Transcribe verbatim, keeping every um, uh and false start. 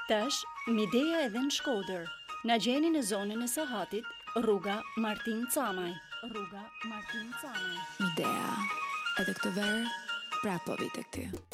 Tash, Midea edhe në Shkodër. Na gjeni në zonën e Sahatit, rruga Martin Camaj. Rruga Martin Camaj. Midea, edhe këtë verë, prapë po vi tek ty.